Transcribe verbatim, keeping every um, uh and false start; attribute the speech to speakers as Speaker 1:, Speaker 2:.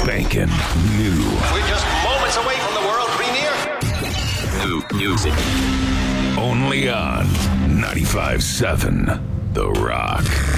Speaker 1: spanking new.
Speaker 2: We're just moments away from the world premiere.
Speaker 1: New music. Only on ninety-five seven The Rock.